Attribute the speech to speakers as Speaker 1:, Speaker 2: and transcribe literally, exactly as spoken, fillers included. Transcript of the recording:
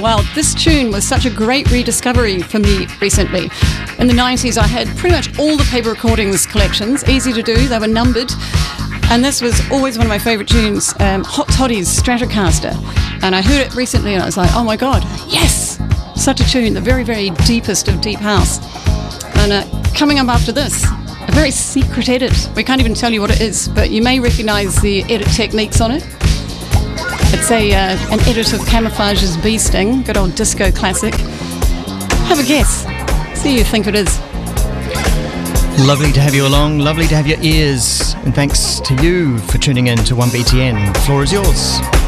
Speaker 1: Well, this tune was such a great rediscovery for me recently. In the nineties, I had pretty much all the paper recordings collections, easy to do, they were numbered. And this was always one of my favourite tunes, um, Hot Toddy's Stratocaster. And I heard it recently and I was like, oh my God, yes! Such a tune, the very, very deepest of deep house. And uh, coming up after this, a very secret edit. We can't even tell you what it is, but you may recognise the edit techniques on it. It's a uh, an edit of Camouflage's Bee Sting, good old disco classic. Have a guess. See who you think it is.
Speaker 2: Lovely to have you along, lovely to have your ears, and thanks to you for tuning in to one B T N. The floor is yours.